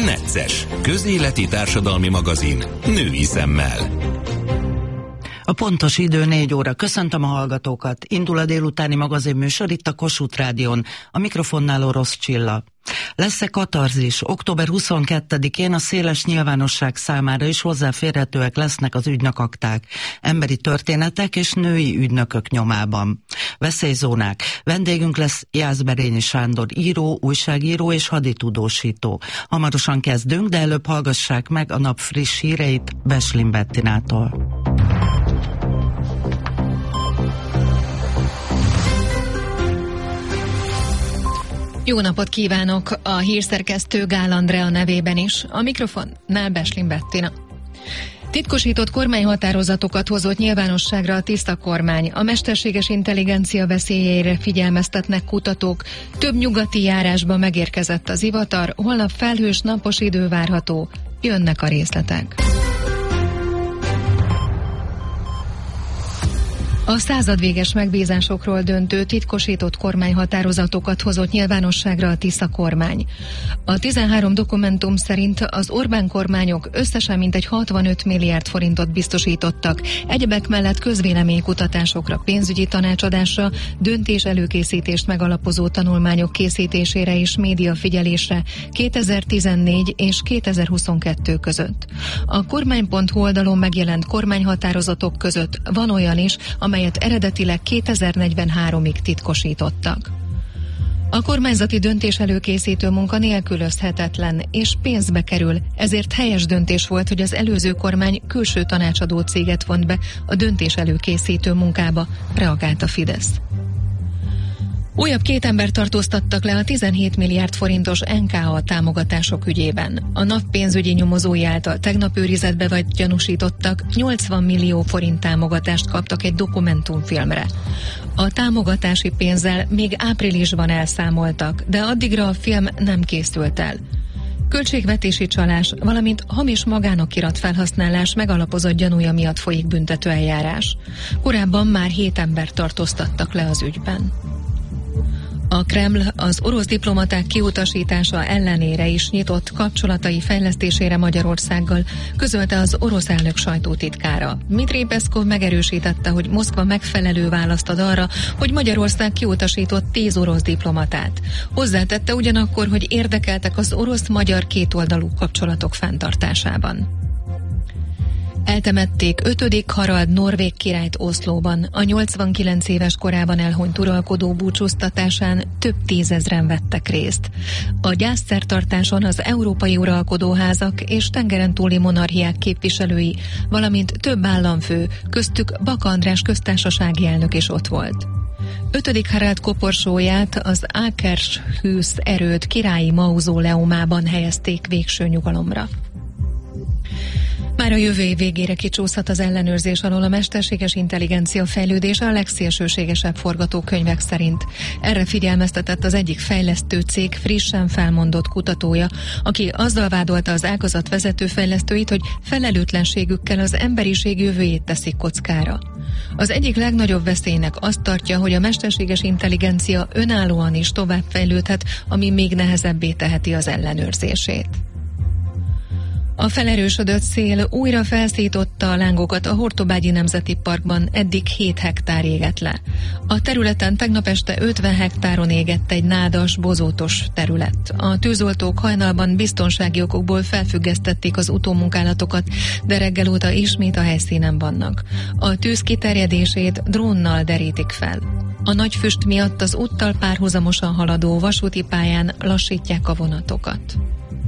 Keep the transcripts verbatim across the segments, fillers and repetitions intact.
Necces, közéleti társadalmi magazin, női szemmel. A pontos idő négy óra. Köszöntöm a hallgatókat. Indul a délutáni magazinműsor itt a Kossuth Rádión. A mikrofonnál Orosz Csilla. Lesz-e katarzis? október huszonkettedikén a széles nyilvánosság számára is hozzáférhetőek lesznek az ügynökakták, emberi történetek és női ügynökök nyomában. Veszélyzónák. Vendégünk lesz Jászberényi Sándor író, újságíró és haditudósító. Hamarosan kezdünk, de előbb hallgassák meg a nap friss híreit Beslin Bettinától. Jó napot kívánok! A hírszerkesztő Gál Andrea nevében is. A mikrofonnál Beslin Bettina. Titkosított kormányhatározatokat hozott nyilvánosságra a tiszta kormány. A mesterséges intelligencia veszélyeire figyelmeztetnek kutatók. Több nyugati járásba megérkezett az ivatar, holnap felhős, napos idő várható. Jönnek a részletek. A századvéges megbízásokról döntő titkosított kormányhatározatokat hozott nyilvánosságra a Tisza kormány. A tizenhárom dokumentum szerint az Orbán kormányok összesen mintegy hatvanöt milliárd forintot biztosítottak, egyebek mellett közvéleménykutatásokra, pénzügyi tanácsadásra, döntés előkészítést megalapozó tanulmányok készítésére és médiafigyelésre kétezer-tizennégy és kétezer-huszonkettő között. A kormány pont hu oldalon megjelent kormányhatározatok között van olyan is, amelyet eredetileg kétezer-negyvenháromig titkosítottak. A kormányzati döntés előkészítő munka nélkülözhetetlen és pénzbe kerül, ezért helyes döntés volt, hogy az előző kormány külső tanácsadó céget vont be a döntés előkészítő munkába, reagált a Fidesz. Újabb két embert tartóztattak le a tizenhét milliárd forintos en ká á támogatások ügyében. A NAV pénzügyi nyomozói által tegnap őrizetbe vagy gyanúsítottak nyolcvan millió forint támogatást kaptak egy dokumentumfilmre. A támogatási pénzzel még áprilisban elszámoltak, de addigra a film nem készült el. Költségvetési csalás, valamint hamis magánokirat felhasználás megalapozott gyanúja miatt folyik büntetőeljárás. Korábban már hét embert tartóztattak le az ügyben. A Kreml az orosz diplomaták kiutasítása ellenére is nyitott kapcsolatai fejlesztésére Magyarországgal, közölte az orosz elnök sajtótitkára. Dmitrij Peszkov megerősítette, hogy Moszkva megfelelő választ ad arra, hogy Magyarország kiutasított tíz orosz diplomatát. Hozzátette ugyanakkor, hogy érdekeltek az orosz-magyar kétoldalú kapcsolatok fenntartásában. Eltemették ötödik Harald norvég királyt Oszlóban. A nyolcvankilenc éves korában elhunyt uralkodó búcsúztatásán több tízezren vettek részt. A gyászszertartáson az európai uralkodóházak és tengeren túli monarchiák képviselői, valamint több államfő, köztük Baka András köztársasági elnök is ott volt. ötödik Harald koporsóját az Akershus erőd királyi mauzóleumában helyezték végső nyugalomra. Már a jövő év végére kicsúszhat az ellenőrzés alól a mesterséges intelligencia fejlődése a legszélsőségesebb forgatókönyvek szerint. Erre figyelmeztetett az egyik fejlesztő cég frissen felmondott kutatója, aki azzal vádolta az ágazat vezető fejlesztőit, hogy felelőtlenségükkel az emberiség jövőjét teszik kockára. Az egyik legnagyobb veszélynek azt tartja, hogy a mesterséges intelligencia önállóan is továbbfejlődhet, ami még nehezebbé teheti az ellenőrzését. A felerősödött szél újra felszította a lángokat a Hortobágyi Nemzeti Parkban, eddig hét hektár égett le. A területen tegnap este ötven hektáron égett egy nádas, bozótos terület. A tűzoltók hajnalban biztonsági okokból felfüggesztették az utómunkálatokat, de reggel óta ismét a helyszínen vannak. A tűz kiterjedését drónnal derítik fel. A nagy füst miatt az úttal párhuzamosan haladó vasúti pályán lassítják a vonatokat.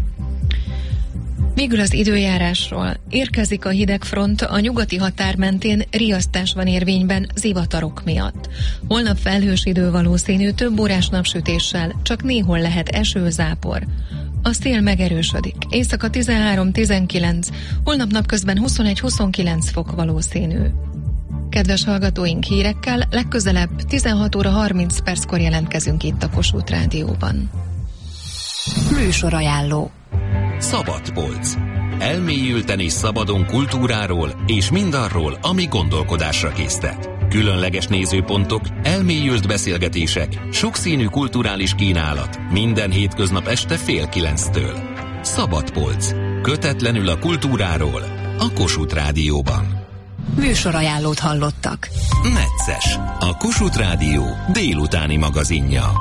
Végül az időjárásról. Érkezik a hidegfront, a nyugati határ mentén riasztás van érvényben zivatarok miatt. Holnap felhős idő valószínű, több órás napsütéssel, csak néhol lehet eső, zápor. A szél megerősödik. Éjszaka tizenhárom-tizenkilenc, holnap napközben huszonegy-huszonkilenc fok valószínű. Kedves hallgatóink, hírekkel legközelebb tizenhat óra harminc perckor jelentkezünk itt a Kossuth Rádióban. Műsorajánló. Szabadpolc. Elmélyülten és szabadon kultúráról és mindarról, ami gondolkodásra késztet. Különleges nézőpontok, elmélyült beszélgetések, sokszínű kulturális kínálat. Minden hétköznap este fél kilenctől. Szabadpolc. Kötetlenül a kultúráról. A Kossuth Rádióban. Műsorajánlót hallottak. Necces. A Kossuth Rádió délutáni magazinja.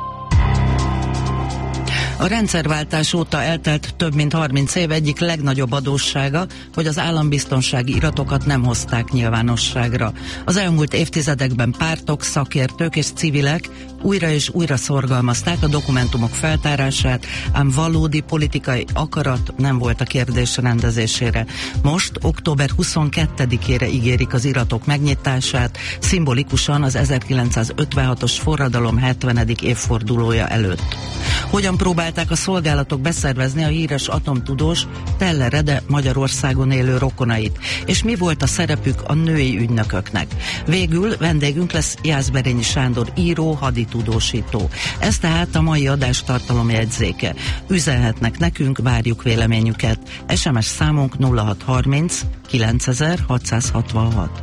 A rendszerváltás óta eltelt több mint harminc év egyik legnagyobb adóssága, hogy az állambiztonsági iratokat nem hozták nyilvánosságra. Az elmúlt évtizedekben pártok, szakértők és civilek újra és újra szorgalmazták a dokumentumok feltárását, ám valódi politikai akarat nem volt a kérdés rendezésére. Most október huszonkettedikére ígérik az iratok megnyitását, szimbolikusan az ezerkilencszázötvenhatos forradalom hetvenedik évfordulója előtt. Hogyan próbálták a szolgálatok beszervezni a híres atomtudós Teller Ede Magyarországon élő rokonait, és mi volt a szerepük a női ügynököknek? Végül vendégünk lesz Jászberényi Sándor író, haditudósító. Ez tehát a mai adás tartalomjegyzéke. Üzenhetnek nekünk, várjuk véleményüket. es em es számunk nulla hat harminc kilencezer hatszázhatvanhat.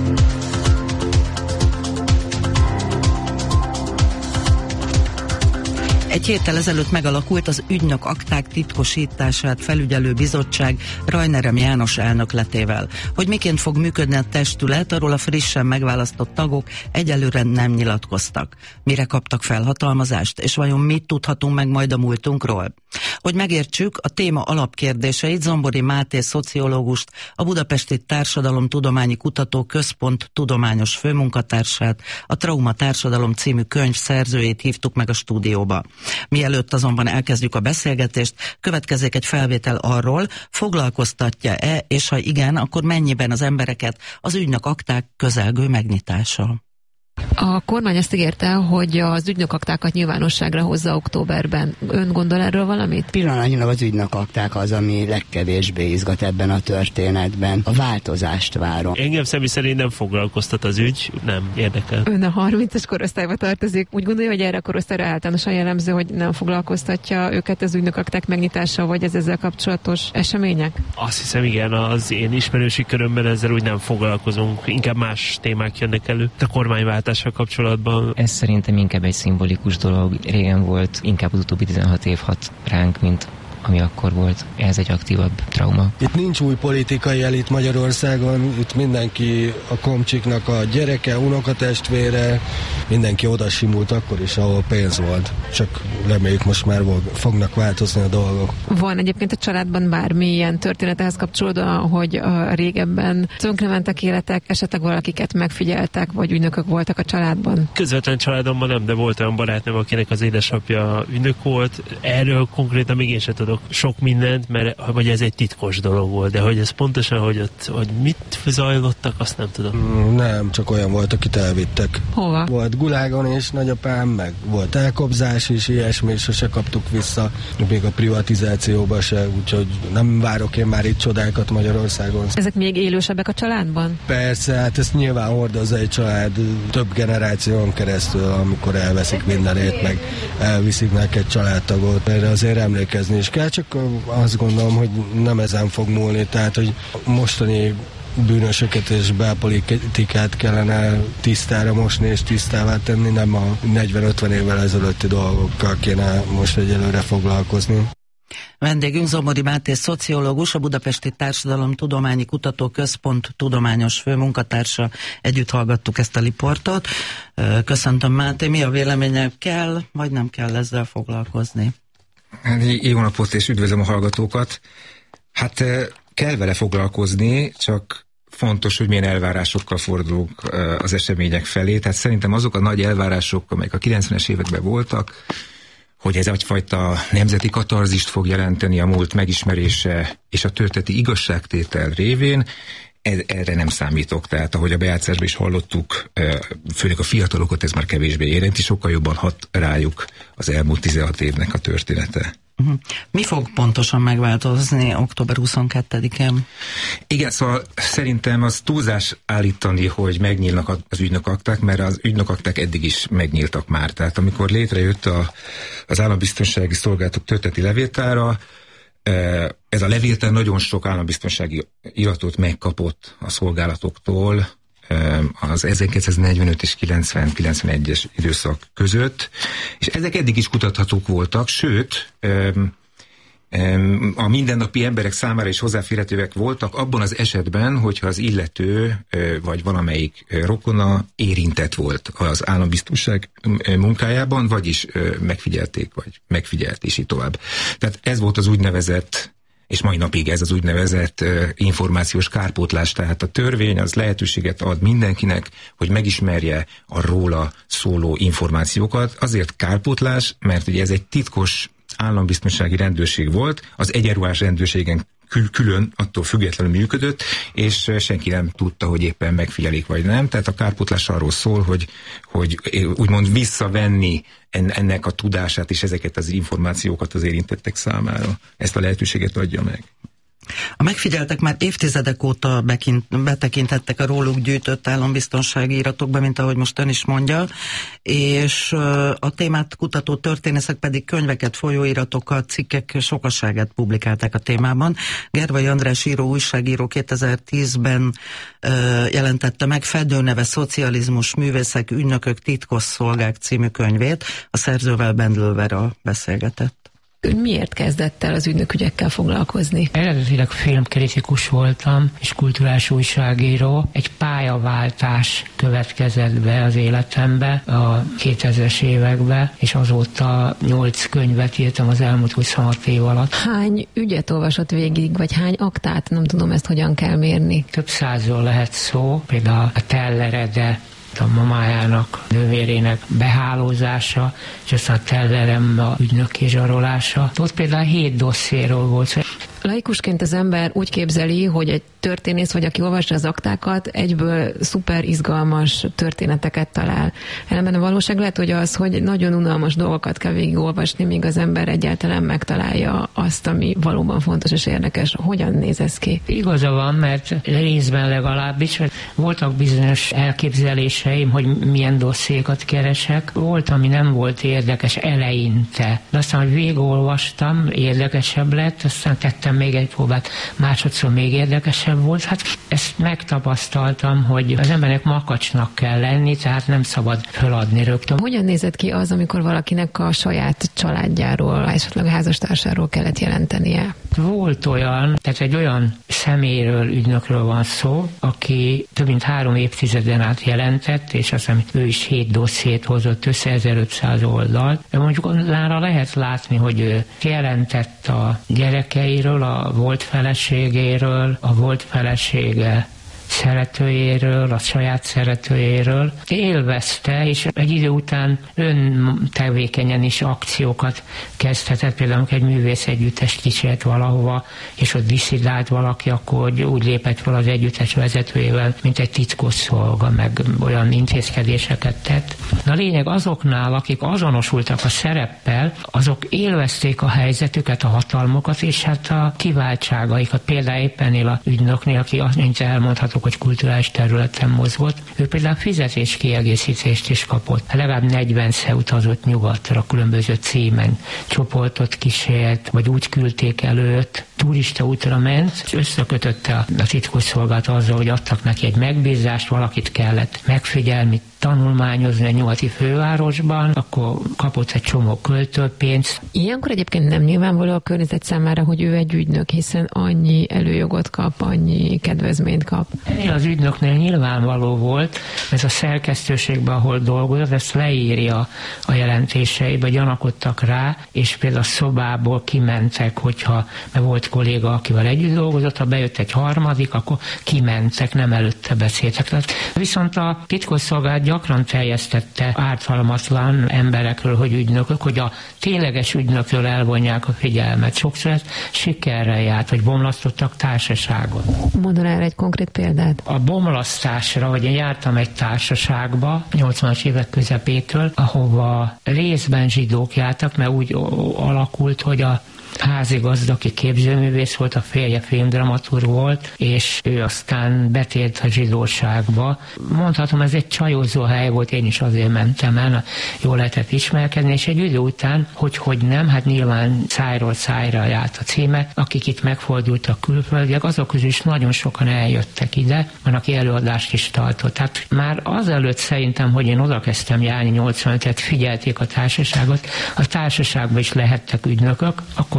Egy héttel ezelőtt megalakult az ügynök akták titkosítását felügyelő bizottság Rajnerem János elnökletével. Hogy miként fog működni a testület, arról a frissen megválasztott tagok egyelőre nem nyilatkoztak. Mire kaptak felhatalmazást, és vajon mit tudhatunk meg majd a múltunkról? Hogy megértsük a téma alapkérdéseit, Zombori Máté szociológust, a Budapesti Társadalomtudományi Kutatóközpont tudományos főmunkatársát, a Trauma Társadalom című könyv szerzőjét hívtuk meg a stúdióba. Mielőtt azonban elkezdjük a beszélgetést, következik egy felvétel arról, foglalkoztatja-e, és ha igen, akkor mennyiben az embereket az ügynök akták közelgő megnyitása. A kormány azt ígérte, hogy az ügynökaktákat nyilvánosságra hozza októberben. Ön gondol erről valamit? Pillanatnyilag az ügynökakták az, ami legkevésbé izgat ebben a történetben. A változást várom. Engem személy szerint nem foglalkoztat az ügy, nem érdekel. Ön a harmincas korosztályba tartozik. Úgy gondolja, hogy erre a korosztályra általánosan jellemző, hogy nem foglalkoztatja őket az ügynökakták megnyitása, vagy ez ezzel kapcsolatos események? Azt hiszem, igen, az én ismerősi körömben ezzel úgy nem foglalkozunk. Inkább más témák jönnek elő. A kormányváltással kapcsolatban. Ez szerintem inkább egy szimbolikus dolog. Régen volt, inkább az utóbbi tizenhat év hat ránk, mint ami akkor volt. Ez egy aktívabb trauma. Itt nincs új politikai elit Magyarországon, itt mindenki a komcsiknak a gyereke, unokatestvére, mindenki oda simult akkor is, ahol pénz volt. Csak reméljük most már fognak változni a dolgok. Van egyébként a családban bármilyen történethez kapcsolódóan, hogy a régebben tönkrementek életek, esetleg valakiket megfigyeltek, vagy ügynökök voltak a családban? Közvetlen családomban nem, de volt olyan barátnőm, akinek az édesapja ügynök volt. Erről konkrétan még én sem tudok sok mindent, mert vagy ez egy titkos dolog volt, de hogy ez pontosan, hogy ott, hogy mit zajlottak, azt nem tudom. Mm, nem, csak olyan volt, akit elvittek. Hova? Volt Gulágon is nagyapám, meg volt elkobzás is, ilyesmi, sose kaptuk vissza, még a privatizációba se, úgyhogy nem várok én már itt csodákat Magyarországon. Ezek még élősebbek a családban? Persze, hát ezt nyilván hordozza egy család több generáción keresztül, amikor elveszik mindenét, meg elviszik neked családtagot. Erre azért emlékezni is kell, csak azt gondolom, hogy nem ezen fog múlni, tehát, hogy mostani bűnösöket és belpolitikát kellene tisztára mosni és tisztává tenni, nem a negyven-ötven évvel ezelőtti dolgokkal kéne most egyelőre foglalkozni. Vendégünk Zombori Máté szociológus, a Budapesti Társadalomtudományi Kutatóközpont tudományos főmunkatársa. Együtt hallgattuk ezt a riportot. Köszöntöm, Máté, mi a véleménye? Kell, vagy nem kell ezzel foglalkozni? Jó napot, és üdvözlöm a hallgatókat. Hát kell vele foglalkozni, csak fontos, hogy milyen elvárásokkal fordulunk az események felé. Tehát szerintem azok a nagy elvárások, amelyek a kilencvenes években voltak, hogy ez egyfajta nemzeti katarzist fog jelenteni a múlt megismerése és a történeti igazságtétel révén, erre nem számítok. Tehát ahogy a bejátszásban is hallottuk, főleg a fiatalokat ez már kevésbé érinti, sokkal jobban hat rájuk az elmúlt tizenhat évnek a története. Uh-huh. Mi fog pontosan megváltozni október huszonkettedikén? Igen, szóval szerintem az túlzás állítani, hogy megnyílnak az ügynökakták, mert az ügynökakták eddig is megnyíltak már. Tehát amikor létrejött a, az állambiztonsági szolgálatok történeti levéltára, ez a levéltár nagyon sok állambiztonsági iratot megkapott a szolgálatoktól az ezerkilencszáznegyvenöt és kilencven-kilencvenegyes időszak között, és ezek eddig is kutathatók voltak, sőt, a mindennapi emberek számára is hozzáférhetőek voltak abban az esetben, hogyha az illető vagy valamelyik rokona érintett volt az állambiztonság munkájában, vagyis megfigyelték, vagy megfigyelt, és így tovább. Tehát ez volt az úgynevezett, és mai napig ez az úgynevezett információs kárpótlás, tehát a törvény az lehetőséget ad mindenkinek, hogy megismerje a róla szóló információkat. Azért kárpótlás, mert ugye ez egy titkos állambiztonsági rendőrség volt, az egyenruhás rendőrségen kül- külön attól függetlenül működött, és senki nem tudta, hogy éppen megfigyelik vagy nem. Tehát a kárpótlás arról szól, hogy, hogy úgymond visszavenni ennek a tudását és ezeket az információkat az érintettek számára. Ezt a lehetőséget adja meg. A megfigyeltek már évtizedek óta bekint, betekintettek a róluk gyűjtött állambiztonsági iratokba, mint ahogy most ön is mondja, és a témát kutató történészek pedig könyveket, folyóiratokat, cikkek sokaságát publikálták a témában. Gervai András író, újságíró kétezer-tízben jelentette meg Fedőneve Szocializmus, művészek, ügynökök, titkosszolgák című könyvét. A szerzővel Bendl Vera beszélgetett. Ön miért kezdett el az ügynökügyekkel foglalkozni? Eredetileg filmkritikus voltam, és kulturális újságíró. Egy pályaváltás következett be az életembe a kétezres években, és azóta nyolc könyvet írtam az elmúlt huszonhat év alatt. Hány ügyet olvasott végig, vagy hány aktát? Nem tudom, ezt hogyan kell mérni. Több százról lehet szó, például a Tellerede, a mamájának, nővérének behálózása, és aztán a Tellerem a ügynöki zsarolása. Ott például hét dossziéról volt. Laikusként az ember úgy képzeli, hogy egy történész, vagy aki olvassa az aktákat, egyből szuper izgalmas történeteket talál. Ellenben a valóság lehet, hogy az, hogy nagyon unalmas dolgokat kell végigolvasni, míg az ember egyáltalán megtalálja azt, ami valóban fontos és érdekes. Hogyan néz ez ki? Igaza van, mert részben legalábbis voltak bizonyos elképzeléseim, hogy milyen dossziékat keresek. Volt, ami nem volt érdekes eleinte. De aztán, hogy végigolvastam, érdekesebb lett, aztán tettem még egy próbát, másodszor még érdekesebb volt. Hát ezt megtapasztaltam, hogy az embernek makacsnak kell lenni, tehát nem szabad feladni rögtön. Hogyan nézett ki az, amikor valakinek a saját családjáról, esetleg a házastársáról kellett jelentenie? Volt olyan, tehát egy olyan személyről, ügynökről van szó, aki több mint három évtizeden át jelentett, és azt hiszem, ő is hét dossziét hozott össze, ezerötszáz oldalt. Mondjuk nála lehet látni, hogy ő jelentett a gyerekeiről, a volt feleségéről, a volt felesége szeretőjéről, a saját szeretőjéről. Élvezte, és egy idő után öntevékenyen is akciókat kezdhetett. Például egy művész együttest kísért valahova, és ott disszidált valaki, akkor úgy lépett fel az együttes vezetőjével, mint egy titkos szolga, meg olyan intézkedéseket tett. A lényeg azoknál, akik azonosultak a szereppel, azok élvezték a helyzetüket, a hatalmukat, és hát a kiváltságaikat. Például éppen él a ügynöknél, aki azt elmondhatok, hogy kulturális területen mozgott. Ő például fizetéskiegészítést is kapott. Legalább negyvenszer utazott nyugatra, különböző címen csoportot kísért, vagy úgy küldték előtt, turista útra ment, és összekötötte a titkosszolgálat azzal, hogy adtak neki egy megbízást, valakit kellett megfigyelni, tanulmányozni a nyugati fővárosban, akkor kapott egy csomó költőpénzt. Ilyenkor egyébként nem nyilvánvaló a környezet számára, hogy ő egy ügynök, hiszen annyi előjogot kap, annyi kedvezményt kap. Ennél az ügynöknél nyilvánvaló volt, ez a szerkesztőségben, ahol dolgozott, ezt leírja a jelentéseibe, gyanakodtak rá, és például a szobából kimentek, hogyha mert volt kolléga, akivel együtt dolgozott, ha bejött egy harmadik, akkor kimentek, nem előtte beszéltek. Tehát viszont a titkosszolgálat gyakran teljesztette ártalmatlan emberekről, hogy ügynökök, hogy a tényleges ügynökről elvonják a figyelmet. Sokszor ez sikerrel járt, hogy bomlasztottak társaságot. Mondom erre egy konkrét példát. A bomlasztásra, hogy én jártam egy társaságba, nyolcvanas évek közepétől, ahova részben zsidók jártak, mert úgy alakult, hogy a házigazda, aki képzőművész volt, a férje filmdramaturg volt, és ő aztán betért a zsidóságba. Mondhatom, ez egy csajozó hely volt, én is azért mentem el, jól lehetett ismerkedni, és egy idő után, hogy hogy nem, hát nyilván szájról szájra járt a címe, akik itt megfordultak külföldiek, azok közül is nagyon sokan eljöttek ide, van, aki előadást is tartott. Tehát már azelőtt szerintem, hogy én oda kezdtem járni nyolcvanötöt, figyelték a társaságot, a társaságban is lehettek ügynökök, akkor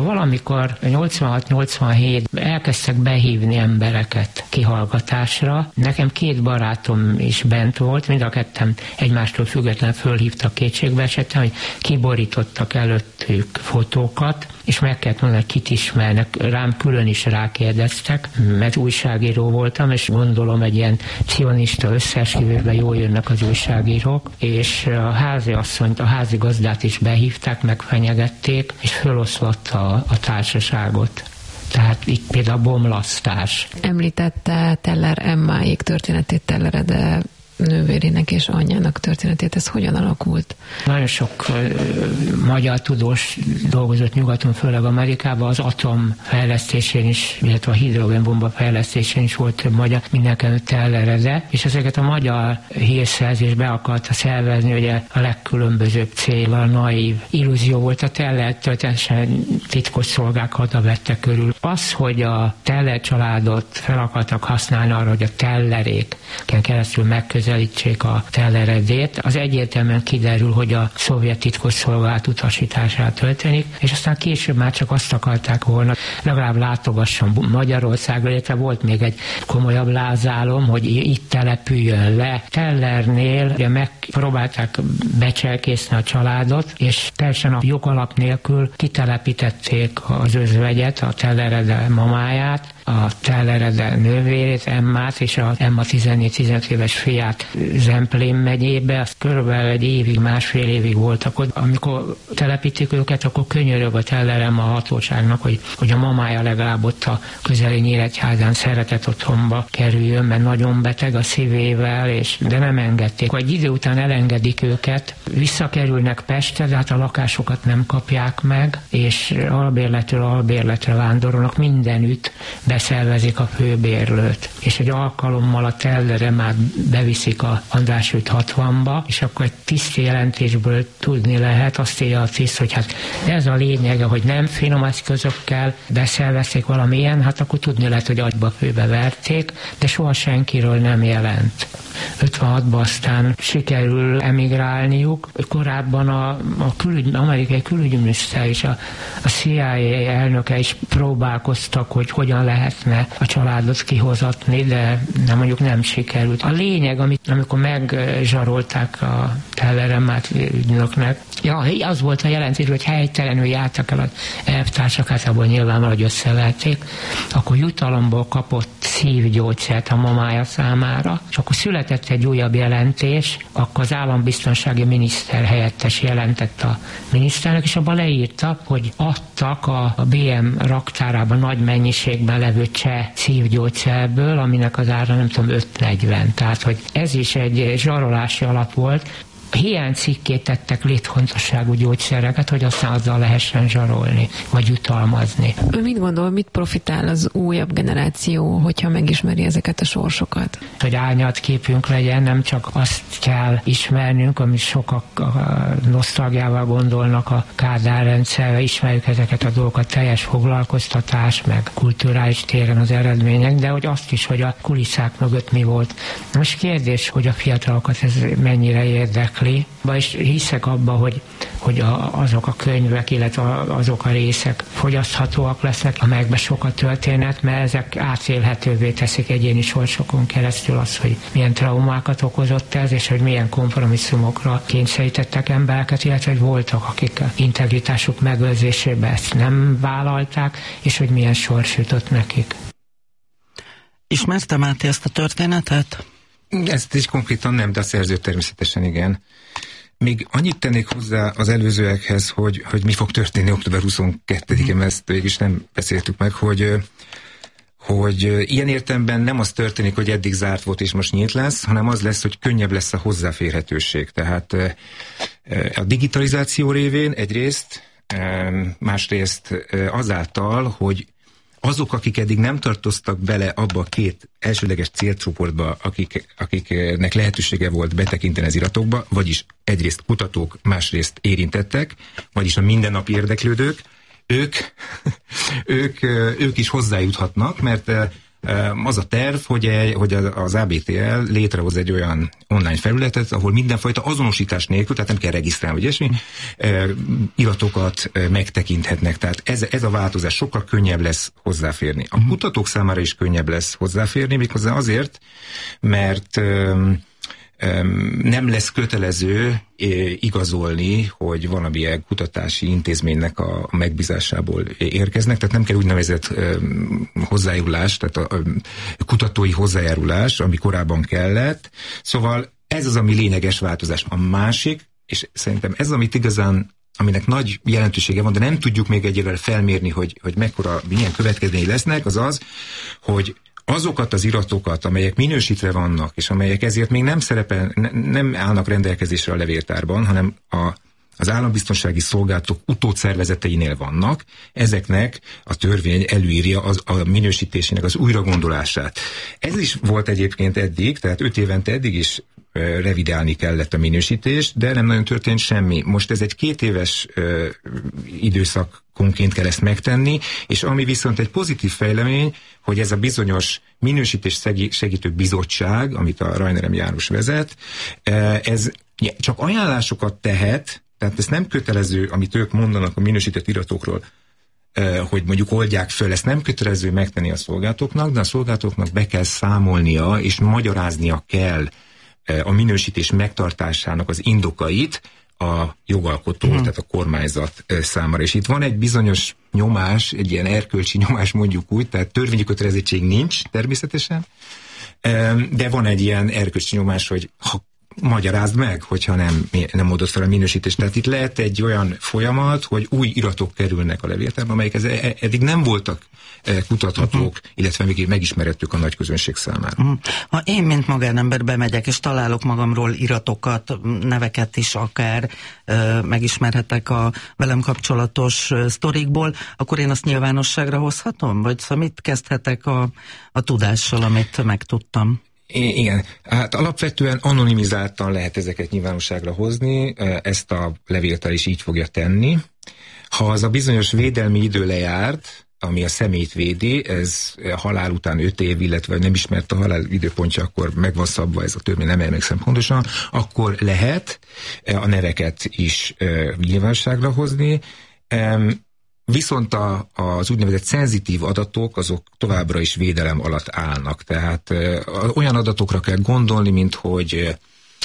Akkor valamikor nyolcvanhat nyolcvanhét elkezdtek behívni embereket kihallgatásra. Nekem két barátom is bent volt, mind a ketten egymástól független fölhívtak, kétségbe esettem, hogy kiborítottak előttük fotókat, és meg kellett mondani, kit ismernek. Rám külön is rákérdeztek, mert újságíró voltam, és gondolom egy ilyen cionista összeesküvőben jól jönnek az újságírók, és a házi asszonyt, a házi gazdát is behívták, megfenyegették, és föloszlatta a társaságot. Tehát itt például bomlasztás. Említette Teller Emmáék történetét, Teller Ede nővérének és anyjának történetét. Ez hogyan alakult? Nagyon sok uh, magyar tudós dolgozott nyugaton, főleg Amerikában, az atom fejlesztésén is, illetve a hidrogénbomba fejlesztésén is volt több magyar, mindenkelőtt Teller Ede, és ezeket a magyar hírszerzés be akarta szervezni, ugye a legkülönbözőbb céllal, naív illúzió volt a Teller, történetesen titkos szolgák oda vettek körül. Az, hogy a Teller családot fel akartak használni arra, hogy a Telleréken keresztül megközelítsék a Teller Edét, az egyértelműen kiderül, hogy a szovjet titkosszolgálat utasítását történik, és aztán később már csak azt akarták volna, legalább látogasson Magyarországra, illetve volt még egy komolyabb lázálom, hogy itt települjön le. Tellernél ugye megpróbálták becselkészni a családot, és teljesen a jogalap nélkül kitelepítették az özvegyet, a Teller Ede mamáját, a Teller Ede nővérét, Emmát, és a Emma tizennégy-tizenöt éves fiát Zemplén megyébe. Azt körülbelül egy évig, másfél évig voltak ott. Amikor telepítik őket, akkor könyörög a Teller Emma hatóságnak, hogy, hogy a mamája legalább ott a közeli Nyíregyházán szeretett otthonba kerüljön, mert nagyon beteg a szívével, és de nem engedték. Egy idő után elengedik őket, visszakerülnek Pestre, de hát a lakásokat nem kapják meg, és albérletről albérletre vándorolnak, mindenütt beszervezik a főbérlőt. És egy alkalommal a Tellere már beviszik a András út hatvanba, és akkor egy tiszti jelentésből tudni lehet, azt írja a tiszt, hogy hát ez a lényege, hogy nem finom eszközökkel beszervezték valamilyen, hát akkor tudni lehet, hogy agyba főbe verték, de soha senkiről nem jelent. ötvenhatban aztán sikerül emigrálniuk. Korábban a, a külügy, amerikai külügyminiszter és a, a C I A elnöke is próbálkoztak, hogy hogyan lehetne a családot kihozatni, de nem, mondjuk nem sikerült. A lényeg, amit, amikor megzsarolták a Teller Emmát ügynöknek, ja, az volt a jelentés, hogy helytelenül jártak el az elvtársak, hát abból nyilván valahogy összeverték, akkor jutalomból kapott szívgyógyszert a mamája számára, és akkor született egy újabb jelentés, akkor az állambiztonsági miniszter helyettes jelentett a miniszternek, és abban leírta, hogy adtak a, a bé em raktárában nagy mennyiségben levő cseh szívgyógyszerből, aminek az ára nem tudom öt negyven. Tehát, hogy ez is egy zsarolási alap volt. Hiánycikkét tettek létfontosságú gyógyszereket, hogy aztán azzal lehessen zsarolni, vagy jutalmazni. Ön mit gondol, mit profitál az újabb generáció, hogyha megismeri ezeket a sorsokat? Hogy árnyalt képünk legyen, nem csak azt kell ismernünk, amit sokak a nosztalgiával gondolnak a Kádár rendszerre, ismerjük ezeket a dolgokat, teljes foglalkoztatás, meg kulturális téren az eredmények, de hogy azt is, hogy a kulisszák mögött mi volt. Most kérdés, hogy a fiatalokat ez mennyire érdekli, és hiszek abba, hogy, hogy a, azok a könyvek, illetve azok a részek fogyaszthatóak lesznek, amelyekben sok a történet, mert ezek átélhetővé teszik egyéni sorsokon keresztül azt, hogy milyen traumákat okozott ez, és hogy milyen kompromisszumokra kényszerítettek embereket, illetve hogy voltak, akik a integritásuk megőrzésébe ezt nem vállalták, és hogy milyen sors jutott nekik. Ismerte Máté ezt a történetet? Ezt is konkrétan nem, de a szerző természetesen igen. Még annyit tennék hozzá az előzőekhez, hogy, hogy mi fog történni október huszonkettedikén, mert ezt végig is nem beszéltük meg, hogy, hogy ilyen értelemben nem az történik, hogy eddig zárt volt és most nyílt lesz, hanem az lesz, hogy könnyebb lesz a hozzáférhetőség. Tehát a digitalizáció révén egyrészt, másrészt azáltal, hogy azok, akik eddig nem tartoztak bele abba a két elsődleges célcsoportba, akik, akiknek lehetősége volt betekinteni az iratokba, vagyis egyrészt kutatók, másrészt érintettek, vagyis a mindennapi érdeklődők, ők, ők, ők is hozzájuthatnak, mert Az a terv, hogy, hogy az á bé té el létrehoz egy olyan online felületet, ahol mindenfajta azonosítás nélkül, tehát nem kell regisztrálni, vagy ilyesmi, iratokat megtekinthetnek. Tehát ez, ez a változás sokkal könnyebb lesz hozzáférni. A kutatók számára is könnyebb lesz hozzáférni, méghozzá azért, mert nem lesz kötelező igazolni, hogy valamilyen kutatási intézménynek a megbízásából érkeznek, tehát nem kell úgynevezett hozzájárulás, tehát a kutatói hozzájárulás, ami korábban kellett. Szóval ez az, ami lényeges változás. A másik, és szerintem ez, amit igazán, aminek nagy jelentősége van, de nem tudjuk még egyébként felmérni, hogy, hogy mekkora, milyen következményei lesznek, az az, hogy azokat az iratokat, amelyek minősítve vannak, és amelyek ezért még nem szerepel, ne, nem állnak rendelkezésre a levéltárban, hanem a, az állambiztonsági szolgálatok utódszervezeteinél vannak, ezeknek a törvény előírja az, a minősítésének az újragondolását. Ez is volt egyébként eddig, tehát öt évente eddig is revidálni kellett a minősítést, de nem nagyon történt semmi. Most ez egy két éves ö, időszakonként kell ezt megtenni, és ami viszont egy pozitív fejlemény, hogy ez a bizonyos minősítés segítő bizottság, amit a Rainer M. János vezet, ez csak ajánlásokat tehet, tehát ez nem kötelező, amit ők mondanak a minősített iratokról, hogy mondjuk oldják föl, ezt nem kötelező megtenni a szolgálatoknak, de a szolgálatoknak be kell számolnia, és magyaráznia kell a minősítés megtartásának az indokait a jogalkotó, hmm. tehát a kormányzat számára. És itt van egy bizonyos nyomás, egy ilyen erkölcsi nyomás mondjuk úgy, tehát törvényi kötelezettség nincs természetesen, de van egy ilyen erkölcsi nyomás, hogy ha magyarázd meg, hogyha nem, nem oldod fel a minősítést. Tehát itt lehet egy olyan folyamat, hogy új iratok kerülnek a levéltárba, amelyek ez, eddig nem voltak kutathatók, uh-huh. illetve még megismerhetők a nagy közönség számára. Uh-huh. Ha én, mint magánember bemegyek, és találok magamról iratokat, neveket is akár, uh, megismerhetek a velem kapcsolatos uh, sztorikból, akkor én azt nyilvánosságra hozhatom? Vagy szóval mit kezdhetek a, a tudással, amit megtudtam? Igen, hát alapvetően anonimizáltan lehet ezeket nyilvánosságra hozni, ezt a levéltár is így fogja tenni. Ha az a bizonyos védelmi idő lejárt, ami a személyt védi, ez halál után öt év, illetve nem ismert a halál időpontja, akkor meg van szabva ez a törvény, nem emlékszem pontosan, akkor lehet a neveket is nyilvánosságra hozni. Viszont a, az úgynevezett szenzitív adatok, azok továbbra is védelem alatt állnak. Tehát ö, olyan adatokra kell gondolni, mint hogy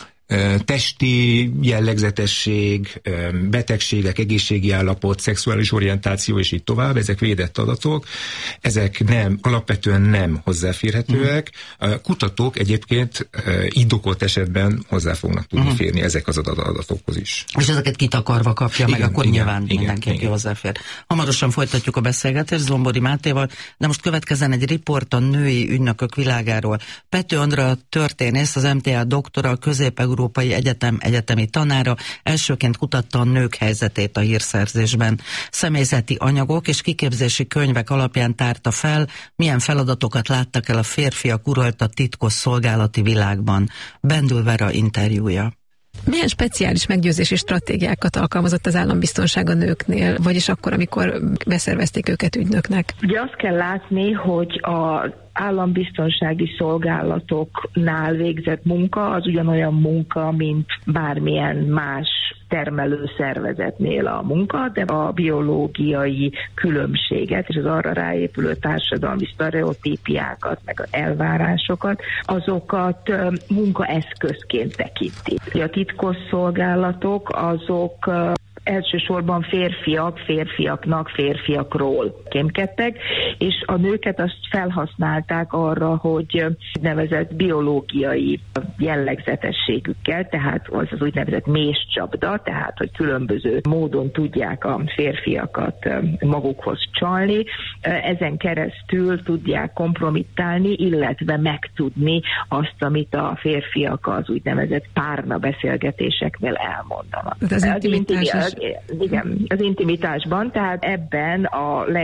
ö, testi jellegzetesség, ö, betegségek, egészségi állapot, szexuális orientáció, és így tovább, ezek védett adatok, ezek nem, alapvetően nem hozzáférhetőek. Mm. Kutatók egyébként ö, indokolt esetben hozzá fognak tudni mm. férni ezek az adatokhoz is. És ezeket kitakarva kapja igen, meg, akkor igen, nyilván igen, mindenki igen. hozzáfér. Hamarosan folytatjuk a beszélgetést Zombori Mátéval, de most következzen egy riport a női ügynökök világáról. Pető Andra történész, az em té á doktora, a Közép-Európai Egyetem egyetemi tanára elsőként kutatta a nők helyzetét a hírszerzésben. Személyzeti anyagok és kiképzési könyvek alapján tárta fel, milyen feladatokat láttak el a férfiak uralta titkos szolgálati világban. Bendül Vera interjúja. Milyen speciális meggyőzési stratégiákat alkalmazott az állambiztonság a nőknél, vagyis akkor, amikor beszervezték őket ügynöknek? Ugye azt kell látni, hogy az állambiztonsági szolgálatoknál végzett munka az ugyanolyan munka, mint bármilyen más termelő szervezetnél a munka, de a biológiai különbséget és az arra ráépülő társadalmi sztereotípiákat, meg az elvárásokat, azokat munkaeszközként tekinti. A titkos szolgálatok azok elsősorban férfiak, férfiaknak, férfiakról kémkedtek, és a nőket azt felhasználták arra, hogy nevezett biológiai jellegzetességükkel, tehát az az úgynevezett méscsapda, tehát hogy különböző módon tudják a férfiakat magukhoz csalni, ezen keresztül tudják kompromittálni, illetve megtudni azt, amit a férfiak az úgynevezett párna beszélgetéseknél elmondanak. Az intimitás igen, az intimitásban, tehát ebben a leg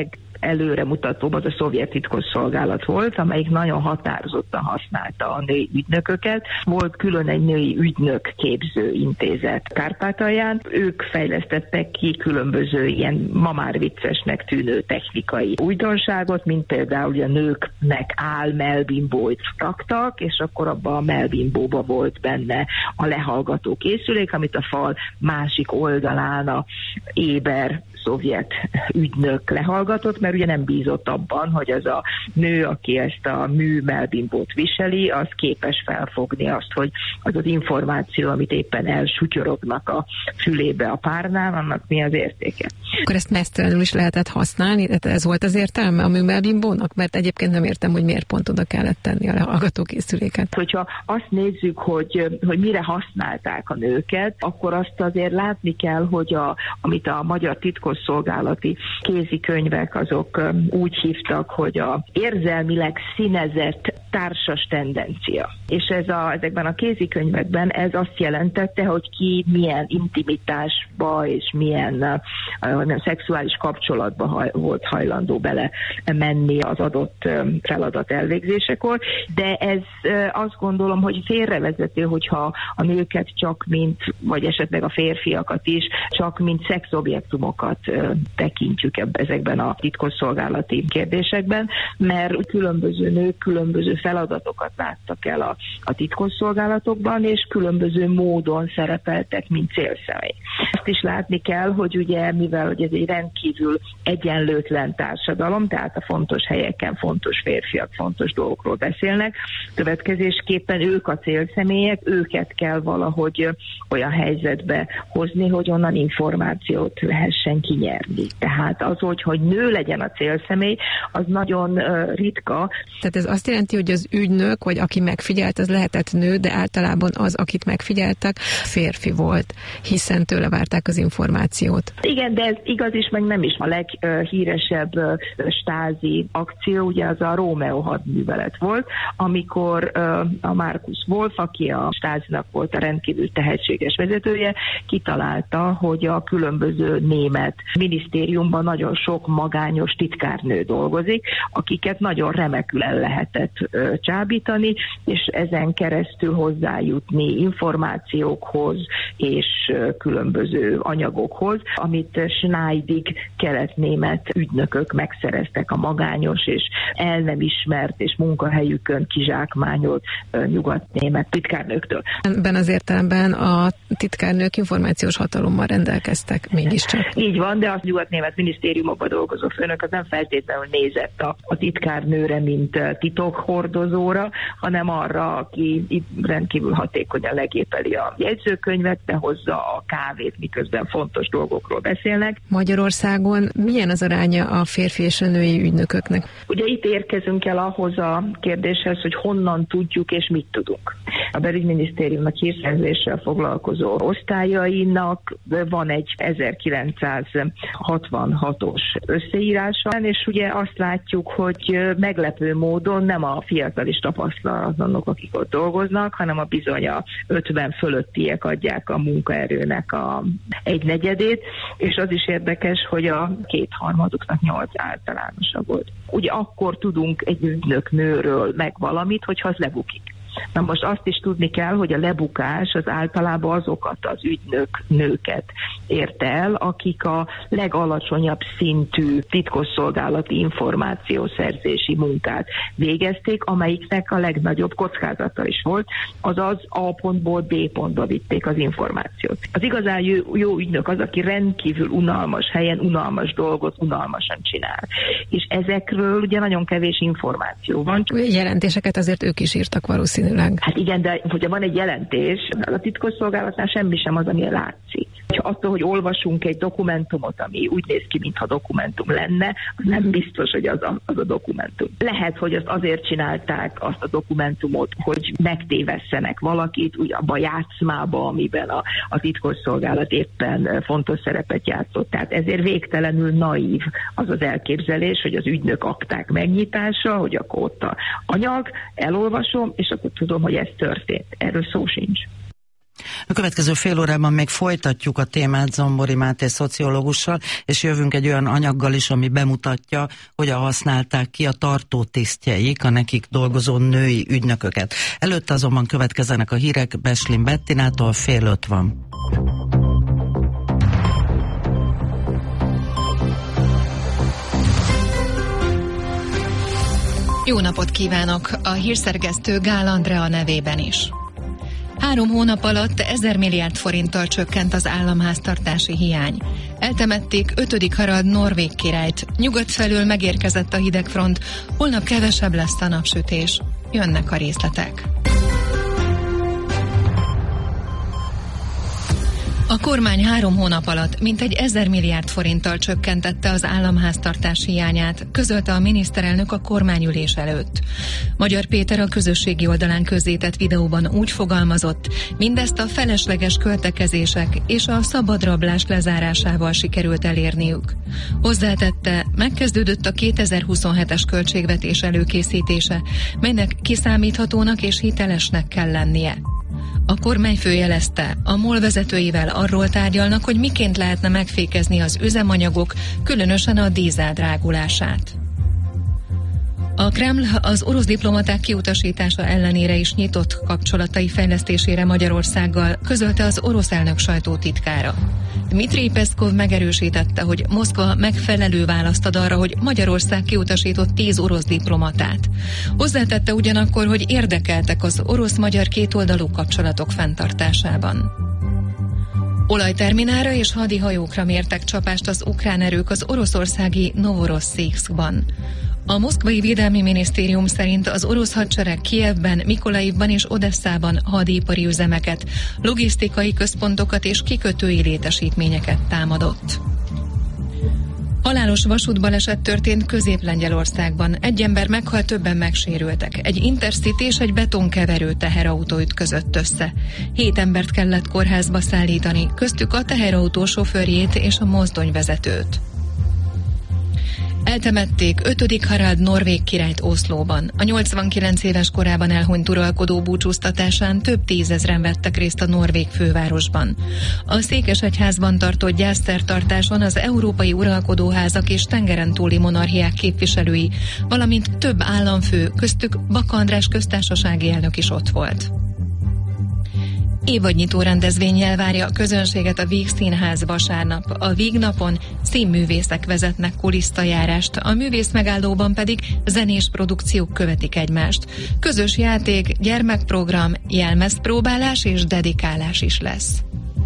legelőremutatóbb az a szovjet titkosszolgálat volt, amelyik nagyon határozottan használta a női ügynököket. Volt külön egy női ügynök képző intézet Kárpátalján. Ők fejlesztettek ki különböző ilyen ma már viccesnek tűnő technikai újdonságot, mint például a nőknek áll melbimbót raktak, és akkor abban a melbimbóba volt benne a lehallgató készülék, amit a fal másik oldalán a éber szovjet ügynök lehallgatott, mert ugye nem bízott abban, hogy az a nő, aki ezt a mű melbimbót viseli, az képes felfogni azt, hogy az az információ, amit éppen elsutyorognak a fülébe a párnál, annak mi az értéke. Akkor ezt mesztelenül is lehetett használni? Ez volt az értelme a mű melbimbónak? Mert egyébként nem értem, hogy miért pont oda kellett tenni a lehallgatókészüléket. Hogyha azt nézzük, hogy, hogy mire használták a nőket, akkor azt azért látni kell, hogy a, amit a magyar titkosszolgálati kézikönyvek azok úgy hívtak, hogy a érzelmileg színezett társas tendencia. És ez a, ezekben a kézikönyvekben ez azt jelentette, hogy ki milyen intimitásba és milyen nem, szexuális kapcsolatba haj, volt hajlandó bele menni az adott feladat elvégzésekor, de ez azt gondolom, hogy félrevezető, hogyha a nőket csak mint, vagy esetleg a férfiakat is, csak mint szexobjektumokat tekintjük ezekben a titkosszolgálati kérdésekben, mert különböző nők különböző feladatokat láttak el a, a titkosszolgálatokban, és különböző módon szerepeltek, mint célszemély. Azt is látni kell, hogy ugye, mivel hogy ez egy rendkívül egyenlőtlen társadalom, tehát a fontos helyeken fontos férfiak fontos dolgokról beszélnek, következésképpen ők a célszemélyek, őket kell valahogy olyan helyzetbe hozni, hogy onnan információt lehessen kinyerni. Tehát az, hogy, hogy nő legyen a célszemély, az nagyon uh, ritka. Tehát ez azt jelenti, hogy az ügynök, vagy aki megfigyelt, az lehetett nő, de általában az, akit megfigyeltek, férfi volt, hiszen tőle várták az információt. Igen, de ez igaz is, meg nem is. A leghíresebb uh, stázi akció, ugye az a Rómeó hadművelet volt, amikor uh, a Markus Wolf, aki a stázinak volt a rendkívül tehetséges vezetője, kitalálta, hogy a különböző német minisztériumban nagyon sok magányos titkárnő dolgozik, akiket nagyon remekül el lehetett ö, csábítani, és ezen keresztül hozzájutni információkhoz és ö, különböző anyagokhoz, amit Schneidig kelet-német ügynökök megszereztek a magányos és el nem ismert és munkahelyükön kizsákmányolt ö, nyugat-német titkárnőktől. Ebben az értelemben a titkárnők információs hatalommal rendelkeztek mégiscsak. Így van, de a nyugat-német minisztériumokban dolgozó főnök az nem feltétlenül nézett a, a titkárnőre, mint titokhordozóra, hanem arra, aki itt rendkívül hatékonyan legépeli a jegyzőkönyvet, behozza a kávét, miközben fontos dolgokról beszélnek. Magyarországon milyen az aránya a férfi és a női ügynököknek? Ugye itt érkezünk el ahhoz a kérdéshez, hogy honnan tudjuk és mit tudunk. A belügyminisztériumnak hírszerzéssel foglalkozó osztályainak van egy ezerkilencszázhatvanhatos összeírása, és ugye azt látjuk, hogy meglepő módon nem a fiatal és tapasztalatlanok, akik ott dolgoznak, hanem a bizony a ötven fölöttiek adják a munkaerőnek a egy negyedét, és az is érdekes, hogy a kétharmaduknak nyolc általánosa volt. Ugye akkor tudunk egy ügynök nőről meg valamit, hogyha az lebukik. Na most azt is tudni kell, hogy a lebukás az általában azokat az ügynök nőket érte el, akik a legalacsonyabb szintű titkosszolgálati információszerzési munkát végezték, amelyiknek a legnagyobb kockázata is volt, azaz A pontból B pontba vitték az információt. Az igazán jó, jó ügynök az, aki rendkívül unalmas helyen unalmas dolgot unalmasan csinál. És ezekről ugye nagyon kevés információ van. Jelentéseket azért ők is írtak valószínűleg. Hát igen, de hogyha van egy jelentés, a titkosszolgálatnál semmi sem az, ami látszik. Ha attól, hogy olvasunk egy dokumentumot, ami úgy néz ki, mintha dokumentum lenne, az nem biztos, hogy az a, az a dokumentum. Lehet, hogy azt azért csinálták azt a dokumentumot, hogy megtévesszenek valakit, úgy abba a játszmába, amiben a, a titkosszolgálat éppen fontos szerepet játszott. Tehát ezért végtelenül naív az az elképzelés, hogy az ügynök akták megnyitása, hogy akkor ott a anyag, elolvasom, és akkor tudom, hogy ez történt. Erről szó sincs. A következő fél órában még folytatjuk a témát Zombori Máté szociológussal, és jövünk egy olyan anyaggal is, ami bemutatja, hogyan használták ki a tartótisztjeik a nekik dolgozó női ügynököket. Előtte azonban következenek a hírek Beslin Bettinától, fél öt van. Jó napot kívánok! A hírszerkesztő Gál Andrea nevében is. Három hónap alatt ezer milliárd forinttal csökkent az államháztartási hiány. Eltemették ötödik Harald norvég királyt. Nyugat felől megérkezett a hidegfront. Holnap kevesebb lesz a napsütés. Jönnek a részletek. A kormány három hónap alatt mintegy ezer milliárd forinttal csökkentette az államháztartás hiányát, közölte a miniszterelnök a kormányülés előtt. Magyar Péter a közösségi oldalán közzétett videóban úgy fogalmazott, mindezt a felesleges költekezések és a szabadrablás lezárásával sikerült elérniük. Hozzátette, megkezdődött a kétezer-huszonhetes költségvetés előkészítése, melynek kiszámíthatónak és hitelesnek kell lennie. A kormányfő jelezte, a MOL vezetőivel arról tárgyalnak, hogy miként lehetne megfékezni az üzemanyagok, különösen a dízel drágulását. A Kreml az orosz diplomaták kiutasítása ellenére is nyitott kapcsolatai fejlesztésére Magyarországgal, közölte az orosz elnök sajtótitkára. Dmitrij Peszkov megerősítette, hogy Moszkva megfelelő választ ad arra, hogy Magyarország kiutasított tíz orosz diplomatát. Hozzátette ugyanakkor, hogy érdekeltek az orosz-magyar kétoldalú kapcsolatok fenntartásában. Olajterminálra és hadihajókra mértek csapást az ukrán erők az oroszországi Novorosszijszkban. A moszkvai védelmi minisztérium szerint az orosz hadsereg Kijevben, Mikolajivban és Odesszában hadipari üzemeket, logisztikai központokat és kikötői létesítményeket támadott. Halálos vasútbaleset történt Közép-Lengyelországban. Egy ember meghalt, többen megsérültek. Egy Intercity és egy betonkeverő teherautó ütközött össze. Hét embert kellett kórházba szállítani, köztük a teherautó sofőrjét és a mozdonyvezetőt. Eltemették ötödik Harald norvég királyt Oszlóban. A nyolcvankilenc éves korában elhunyt uralkodó búcsúztatásán több tízezren vettek részt a norvég fővárosban. A Székesegyházban tartott gyászszertartáson az európai uralkodóházak és tengeren túli monarchiák képviselői, valamint több államfő, köztük Baka András köztársasági elnök is ott volt. Évadnyitó rendezvénnyel várja a közönséget a Víg Színház vasárnap. A Víg napon színművészek vezetnek kulisztajárást, a művész megállóban pedig zenés produkciók követik egymást. Közös játék, gyermekprogram, jelmezpróbálás és dedikálás is lesz.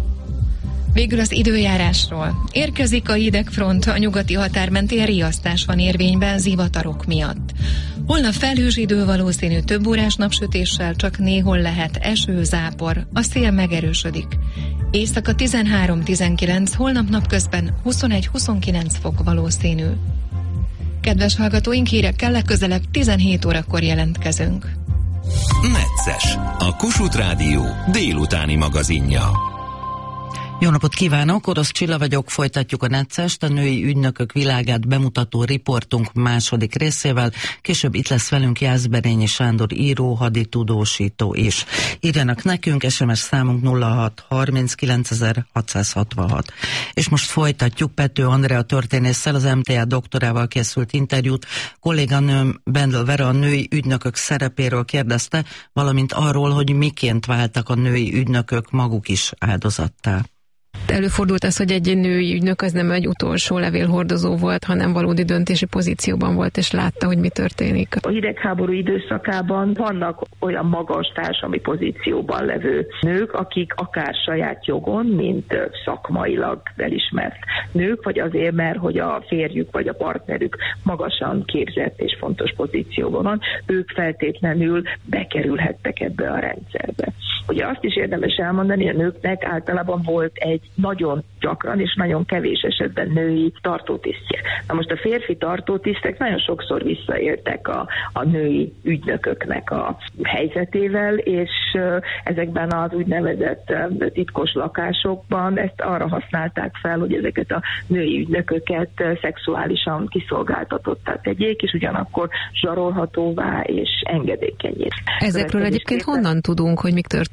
Végül az időjárásról. Érkezik a hidegfront, a nyugati határ mentén riasztás van érvényben zivatarok miatt. Holnap felhős idő valószínű, több órás napsütéssel, csak néhol lehet eső, zápor, a szél megerősödik. Éjszaka tizenhárom-tizenkilenc, holnap napközben huszonegy-huszonkilenc fok valószínű. Kedves hallgatóink, hírekkel legközelebb tizenhét órakor jelentkezünk. Necces, a Kossuth Rádió délutáni magazinja. Jó napot kívánok, Orosz Csilla vagyok, folytatjuk a Neccest, a női ügynökök világát bemutató riportunk második részével. Később itt lesz velünk Jászberényi Sándor író, haditudósító is. Írjanak nekünk, es em es számunk nulla hat harminckilencezer-hatszázhatvanhat. És most folytatjuk Pető Andrea történésszel, az em té á doktorával készült interjút. Kolléganőm Bendel Vera a női ügynökök szerepéről kérdezte, valamint arról, hogy miként váltak a női ügynökök maguk is áldozattá. Előfordult az, hogy egy női ügynök az nem egy utolsó levélhordozó volt, hanem valódi döntési pozícióban volt, és látta, hogy mi történik. A hidegháború időszakában vannak olyan magas társadalmi pozícióban levő nők, akik akár saját jogon, mint szakmailag elismert nők, vagy azért, mert hogy a férjük vagy a partnerük magasan képzett és fontos pozícióban van, ők feltétlenül bekerülhettek ebbe a rendszerbe. Ugye azt is érdemes elmondani, hogy a nőknek általában volt egy nagyon gyakran és nagyon kevés esetben női tartótisztje. Na most a férfi tartótisztek nagyon sokszor visszaéltek a, a női ügynököknek a helyzetével, és ezekben az úgynevezett titkos lakásokban ezt arra használták fel, hogy ezeket a női ügynököket szexuálisan kiszolgáltatottá tegyék, és ugyanakkor zsarolhatóvá és engedékenyé. Ezekről egyébként honnan tudunk, hogy mik történnek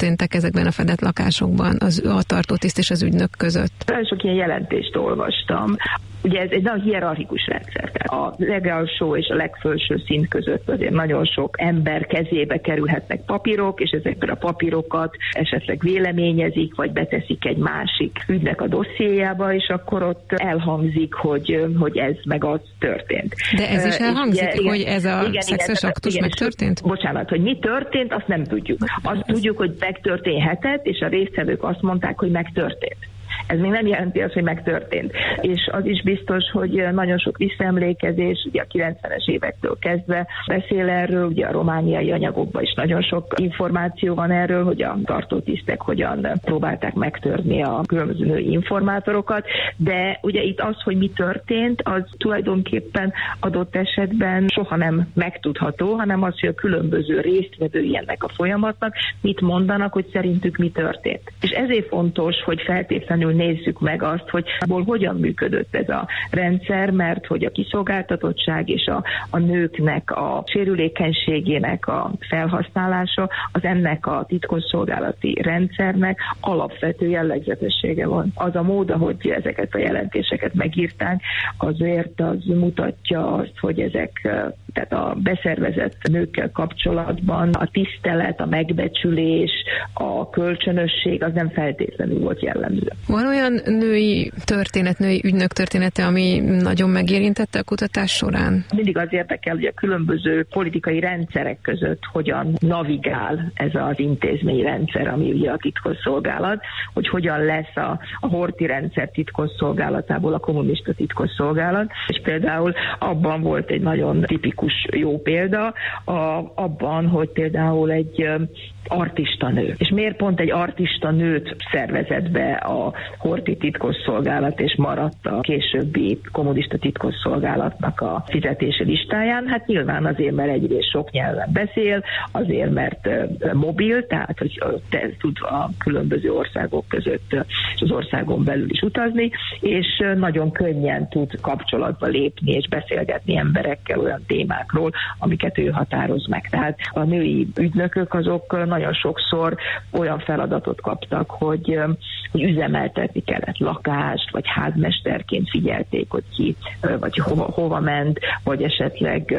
történtek ezekben a fedett lakásokban az, a tartótiszt és az ügynök között? Nagyon sok ilyen jelentést olvastam. Ugye ez egy nagyon hierarchikus rendszer. A legalsó és a legfelső szint között azért nagyon sok ember kezébe kerülhetnek papírok, és ezekből a papírokat esetleg véleményezik, vagy beteszik egy másik ügynek a dossziéjába, és akkor ott elhangzik, hogy, hogy ez meg az történt. De ez is elhangzik, ugye, hogy ez a igen, szexuális igen, aktus igen, megtörtént? Bocsánat, hogy mi történt, azt nem tudjuk. Azt tudjuk, hogy megtörténhetett, és a résztvevők azt mondták, hogy megtörtént. Ez még nem jelenti azt, hogy megtörtént. És az is biztos, hogy nagyon sok visszaemlékezés, ugye a kilencvenes évektől kezdve beszél erről, ugye a romániai anyagokban is nagyon sok információ van erről, hogy a tartótisztek hogyan próbálták megtörni a különböző női informátorokat, de ugye itt az, hogy mi történt, az tulajdonképpen adott esetben soha nem megtudható, hanem az, hogy a különböző résztvevői ennek a folyamatnak mit mondanak, hogy szerintük mi történt. És ezért fontos, hogy feltétlenül nézzük meg azt, hogy abból hogyan működött ez a rendszer, mert hogy a kiszolgáltatottság és a, a nőknek a sérülékenységének a felhasználása az ennek a titkosszolgálati rendszernek alapvető jellegzetessége van. Az a mód, ahogy ezeket a jelentéseket megírták, azért az mutatja azt, hogy ezek, tehát a beszervezett nőkkel kapcsolatban a tisztelet, a megbecsülés, a kölcsönösség az nem feltétlenül volt jellemző. Van olyan női történet, női ügynök története, ami nagyon megérintette a kutatás során? Mindig az érdekel, hogy a különböző politikai rendszerek között hogyan navigál ez az intézményrendszer, ami ugye a titkosszolgálat, hogy hogyan lesz a, a Horthy rendszer titkosszolgálatából a kommunista titkosszolgálat, és például abban volt egy nagyon tipikus jó példa, a, abban, hogy például egy artista nő. És miért pont egy artista nőt szervezett be a Horthy titkosszolgálat, és maradt a későbbi kommunista titkosszolgálatnak a fizetési listáján? Hát nyilván azért, mert egyrészt sok nyelven beszél, azért, mert mobil, tehát hogy te tud a különböző országok között és az országon belül is utazni, és nagyon könnyen tud kapcsolatba lépni és beszélgetni emberekkel olyan témákról, amiket ő határoz meg. Tehát a női ügynökök azok nagyon sokszor olyan feladatot kaptak, hogy, hogy üzemeltetni kellett lakást, vagy házmesterként figyelték, hogy ki, vagy hova, hova ment, vagy esetleg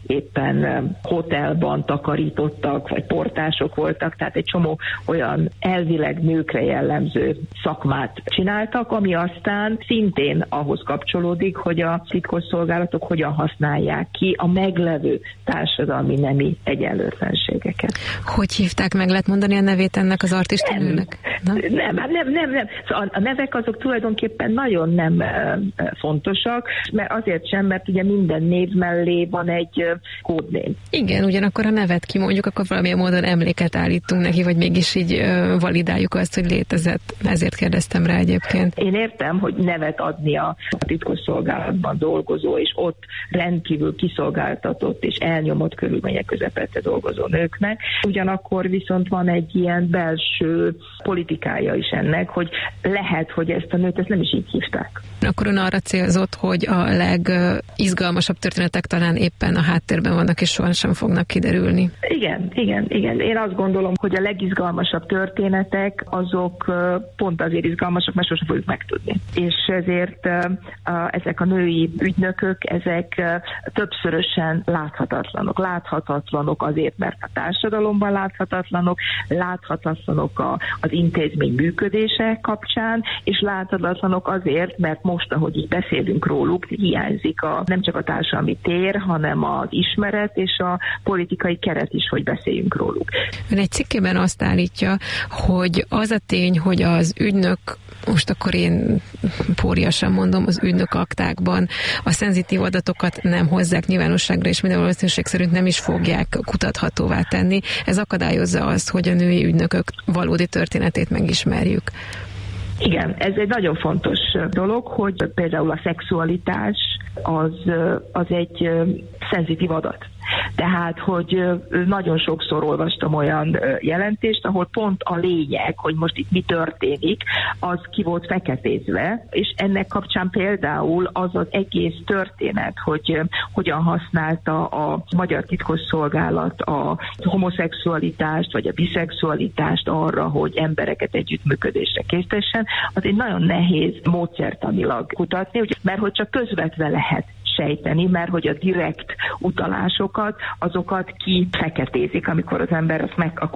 éppen hotelban takarítottak, vagy portások voltak, tehát egy csomó olyan elvileg nőkre jellemző szakmát csináltak, ami aztán szintén ahhoz kapcsolódik, hogy a titkosszolgálatok hogyan használják ki a meglevő társadalmi nemi egyenlőtlenségeket. Hogy hívták, meg lehet mondani a nevét ennek az artistanőnek? Nem, nem, nem, nem, nem. Szóval a nevek azok tulajdonképpen nagyon nem fontosak, mert azért sem, mert ugye minden név mellé van egy kódnév. Igen, ugyanakkor ha nevet kimondjuk, akkor valamilyen módon emléket állítunk neki, vagy mégis így validáljuk azt, hogy létezett. Ezért kérdeztem rá egyébként. Én értem, hogy nevet adni a titkosszolgálatban dolgozó, és ott rendkívül kiszolgáltatott és elnyomott körülmények közepette dolgozó nőknek. Ugyanakkor viszont van egy ilyen belső politikája is ennek, hogy lehet, hogy ezt a nőt ezt nem is így hívták. Akkor ön arra célzott, hogy a legizgalmasabb történetek talán éppen a háttérben vannak, és sohasem fognak kiderülni. Igen, igen, igen. Én azt gondolom, hogy a legizgalmasabb történetek azok pont azért izgalmasak, mert sosem fogjuk megtudni. És ezért ezek a női ügynökök, ezek többszörösen láthatatlanok. Láthatatlanok azért, mert a társadalomban láthatatlanok, láthatatlanok a, az intézmény működése kapcsán, és láthatatlanok azért, mert most, ahogy így beszélünk róluk, hiányzik a, nem csak a társadalmi tér, hanem az ismeret és a politikai keret is, hogy beszéljünk róluk. Ön egy cikkében azt állítja, hogy az a tény, hogy az ügynök, most akkor én póriasan mondom, az ügynök aktákban a szenzitív adatokat nem hozzák nyilvánosságra, és minden valószínűség szerint nem is fogják kutathatóvá tenni. Ez akadályozza azt, hogy a női ügynökök valódi történetét megismerjük. Igen, ez egy nagyon fontos dolog, hogy például a szexualitás az, az egy szenzitív adat. Tehát, hogy nagyon sokszor olvastam olyan jelentést, ahol pont a lényeg, hogy most itt mi történik, az ki volt feketézve, és ennek kapcsán például az az egész történet, hogy hogyan használta a magyar titkosszolgálat a homoszexualitást, vagy a biszexualitást arra, hogy embereket együttműködésre késztessen, az egy nagyon nehéz módszertanilag kutatni, mert hogy csak közvetve lehet sejteni, mert hogy a direkt utalásokat, azokat ki feketézik, amikor az ember azt meg